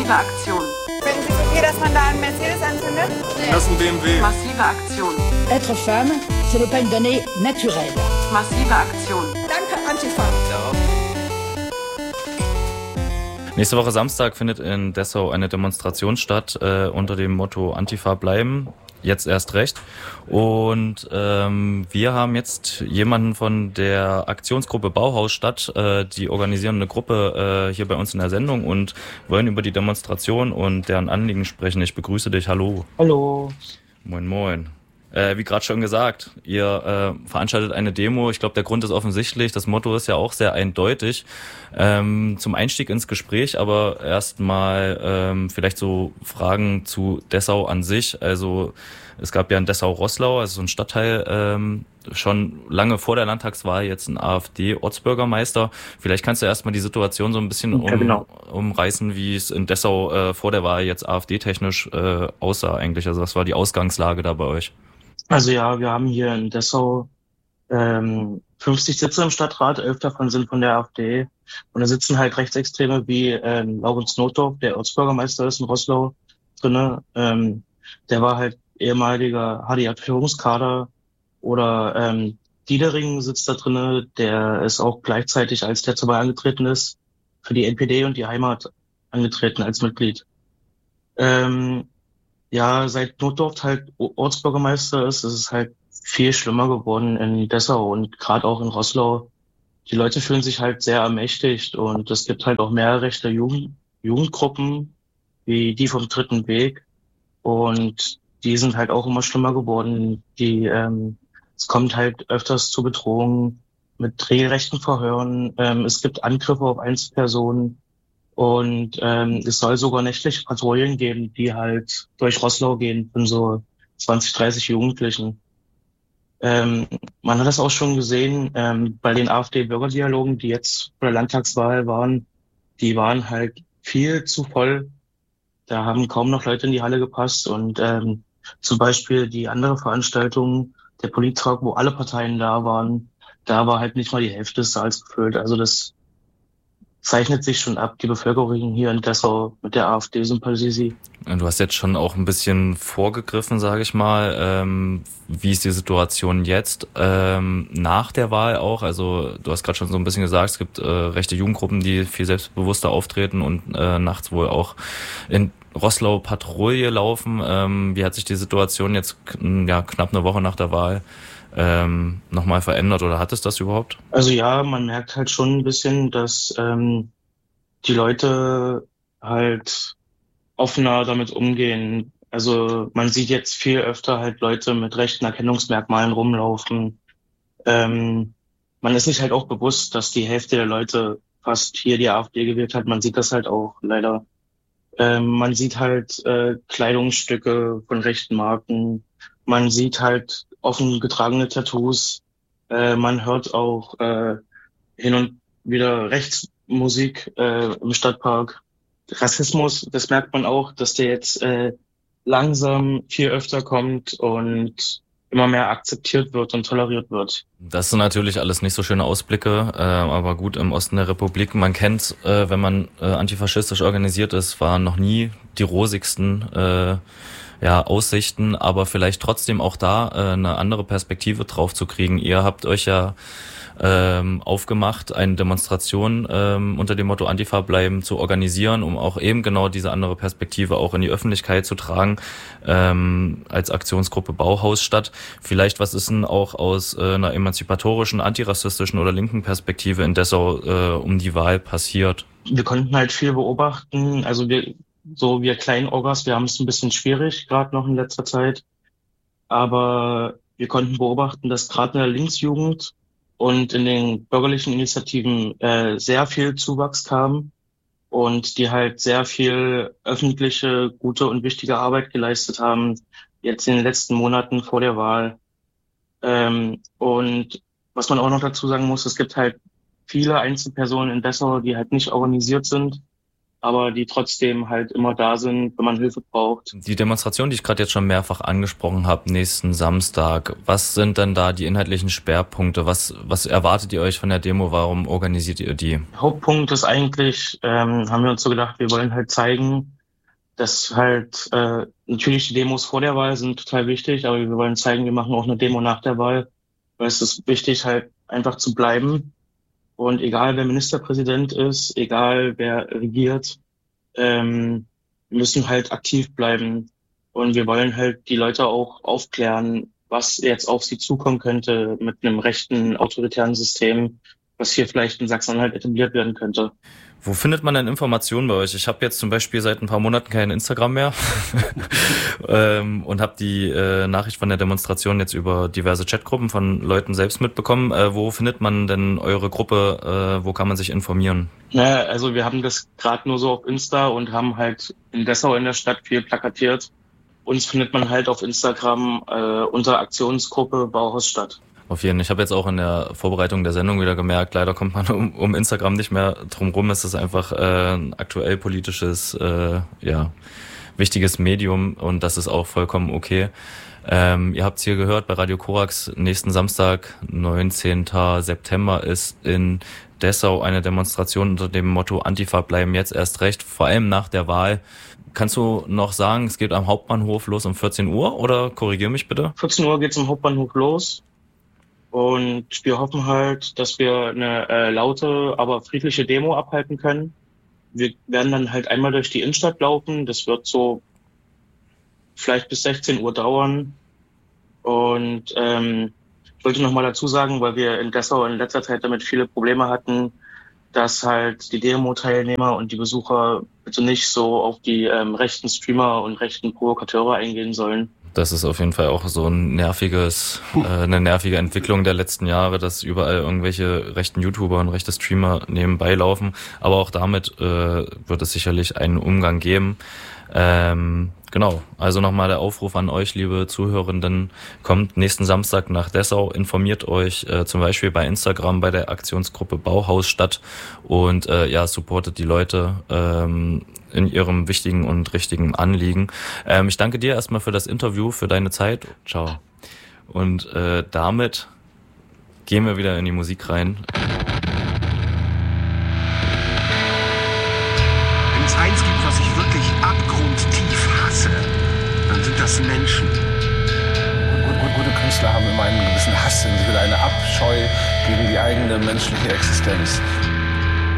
Massive Aktion. Finden Sie es okay, dass man da einen Mercedes anzündet? Das ist ein BMW. Massive Aktion. Être femme, ce n'est pas une donnée naturelle. Massive Aktion. Danke, Antifa. Nächste Woche Samstag findet in Dessau eine Demonstration statt unter dem Motto Antifa bleiben. Jetzt erst recht. Und wir haben jetzt jemanden von der Aktionsgruppe Bauhausstadt, die organisieren eine Gruppe hier bei uns in der Sendung und wollen über die Demonstration und deren Anliegen sprechen. Ich begrüße dich. Hallo. Hallo. Moin, moin. Wie gerade schon gesagt, ihr veranstaltet eine Demo. Ich glaube, der Grund ist offensichtlich. Das Motto ist ja auch sehr eindeutig. Zum Einstieg ins Gespräch, aber erstmal vielleicht so Fragen zu Dessau an sich. Also es gab ja in Dessau-Roßlau, also so ein Stadtteil, schon lange vor der Landtagswahl jetzt ein AfD-Ortsbürgermeister. Vielleicht kannst du erstmal die Situation so ein bisschen umreißen, wie es in Dessau vor der Wahl jetzt AfD-technisch aussah eigentlich. Also was war die Ausgangslage da bei euch? Also ja, wir haben hier in Dessau 50 Sitze im Stadtrat, 11 davon sind von der AfD. Und da sitzen halt Rechtsextreme wie Laurenz Notdorf, der Ortsbürgermeister ist in Roßlau drinne. Der war halt ehemaliger HDA-Führungskader. Oder Diedering sitzt da drinne, der ist auch gleichzeitig, als der zur Wahl angetreten ist, für die NPD und die Heimat angetreten als Mitglied. Ja, seit Notdorf halt Ortsbürgermeister ist es halt viel schlimmer geworden in Dessau und gerade auch in Roßlau. Die Leute fühlen sich halt sehr ermächtigt und es gibt halt auch mehr rechte Jugendgruppen wie die vom Dritten Weg und die sind halt auch immer schlimmer geworden. Es kommt halt öfters zu Bedrohungen mit regelrechten Verhören. Es gibt Angriffe auf Einzelpersonen. Und es soll sogar nächtliche Patrouillen geben, die halt durch Roßlau gehen von so 20, 30 Jugendlichen. Man hat das auch schon gesehen bei den AfD-Bürgerdialogen, die jetzt bei der Landtagswahl waren. Die waren halt viel zu voll. Da haben kaum noch Leute in die Halle gepasst. Und zum Beispiel die andere Veranstaltung, der Polit-Talk, wo alle Parteien da waren, da war halt nicht mal die Hälfte des Saals gefüllt. Also das zeichnet sich schon ab, die Bevölkerung hier in Dessau mit der AfD sympathisiert. Du hast jetzt schon auch ein bisschen vorgegriffen, sage ich mal. Wie ist die Situation jetzt nach der Wahl auch? Also du hast gerade schon so ein bisschen gesagt, es gibt rechte Jugendgruppen, die viel selbstbewusster auftreten und nachts wohl auch in Roßlau Patrouille laufen. Wie hat sich die Situation jetzt knapp eine Woche nach der Wahl nochmal verändert oder hat es das überhaupt? Also ja, man merkt halt schon ein bisschen, dass die Leute halt offener damit umgehen. Also man sieht jetzt viel öfter halt Leute mit rechten Erkennungsmerkmalen rumlaufen. Man ist sich halt auch bewusst, dass die Hälfte der Leute fast hier die AfD gewählt hat. Man sieht das halt auch leider. Man sieht halt Kleidungsstücke von rechten Marken. Man sieht halt offen getragene Tattoos. Man hört auch hin und wieder Rechtsmusik im Stadtpark. Rassismus, das merkt man auch, dass der jetzt langsam viel öfter kommt und immer mehr akzeptiert wird und toleriert wird. Das sind natürlich alles nicht so schöne Ausblicke, aber gut, im Osten der Republik, man kennt, wenn man antifaschistisch organisiert ist, waren noch nie die rosigsten Aussichten, aber vielleicht trotzdem auch da eine andere Perspektive drauf zu kriegen. Ihr habt euch ja aufgemacht, eine Demonstration unter dem Motto Antifa bleiben zu organisieren, um auch eben genau diese andere Perspektive auch in die Öffentlichkeit zu tragen, als Aktionsgruppe Bauhausstadt. Vielleicht, was ist denn auch aus einer emanzipatorischen, antirassistischen oder linken Perspektive in Dessau um die Wahl passiert? Wir konnten halt viel beobachten, also wir kleinen Orgas, wir haben es ein bisschen schwierig, gerade noch in letzter Zeit, aber wir konnten beobachten, dass gerade in der Linksjugend und in den bürgerlichen Initiativen sehr viel Zuwachs kam und die halt sehr viel öffentliche, gute und wichtige Arbeit geleistet haben, jetzt in den letzten Monaten vor der Wahl. Und was man auch noch dazu sagen muss, es gibt halt viele Einzelpersonen in Dessau, die halt nicht organisiert sind, aber die trotzdem halt immer da sind, wenn man Hilfe braucht. Die Demonstration, die ich gerade jetzt schon mehrfach angesprochen habe, nächsten Samstag, was sind denn da die inhaltlichen Schwerpunkte? Was erwartet ihr euch von der Demo? Warum organisiert ihr die? Hauptpunkt ist eigentlich, haben wir uns so gedacht, wir wollen halt zeigen, Das halt, natürlich die Demos vor der Wahl sind total wichtig, aber wir wollen zeigen, wir machen auch eine Demo nach der Wahl, weil es ist wichtig, halt einfach zu bleiben. Und egal wer Ministerpräsident ist, egal wer regiert, wir müssen halt aktiv bleiben. Und wir wollen halt die Leute auch aufklären, was jetzt auf sie zukommen könnte mit einem rechten, autoritären System, was hier vielleicht in Sachsen-Anhalt etabliert werden könnte. Wo findet man denn Informationen bei euch? Ich habe jetzt zum Beispiel seit ein paar Monaten kein Instagram mehr und habe die Nachricht von der Demonstration jetzt über diverse Chatgruppen von Leuten selbst mitbekommen. Wo findet man denn eure Gruppe? Wo kann man sich informieren? Naja, also wir haben das gerade nur so auf Insta und haben halt in Dessau in der Stadt viel plakatiert. Uns findet man halt auf Instagram unter Aktionsgruppe Bauhausstadt. Auf jeden Fall. Ich habe jetzt auch in der Vorbereitung der Sendung wieder gemerkt, leider kommt man um Instagram nicht mehr drum rum. Es ist einfach ein aktuell politisches, wichtiges Medium und das ist auch vollkommen okay. Ihr habt es hier gehört bei Radio Korax, nächsten Samstag, 19. September, ist in Dessau eine Demonstration unter dem Motto Antifa bleiben jetzt erst recht, vor allem nach der Wahl. Kannst du noch sagen, es geht am Hauptbahnhof los um 14 Uhr oder korrigier mich bitte? 14 Uhr geht's am Hauptbahnhof los. Und wir hoffen halt, dass wir eine laute, aber friedliche Demo abhalten können. Wir werden dann halt einmal durch die Innenstadt laufen. Das wird so vielleicht bis 16 Uhr dauern. Und ich wollte noch mal dazu sagen, weil wir in Dessau in letzter Zeit damit viele Probleme hatten, dass halt die Demo-Teilnehmer und die Besucher bitte nicht so auf die rechten Streamer und rechten Provokateure eingehen sollen. Das ist auf jeden Fall auch so eine nervige Entwicklung der letzten Jahre, dass überall irgendwelche rechten YouTuber und rechte Streamer nebenbei laufen. Aber auch damit wird es sicherlich einen Umgang geben. Genau, also nochmal der Aufruf an euch, liebe Zuhörenden, kommt nächsten Samstag nach Dessau, informiert euch zum Beispiel bei Instagram bei der Aktionsgruppe Bauhausstadt und supportet die Leute in ihrem wichtigen und richtigen Anliegen. Ich danke dir erstmal für das Interview, für deine Zeit. Ciao. Und damit gehen wir wieder in die Musik rein. Wenn es eins gibt, was ich wirklich abgrundtief hasse, dann sind das Menschen. Gute Künstler haben immer einen gewissen Hass in sich oder eine Abscheu gegen die eigene menschliche Existenz.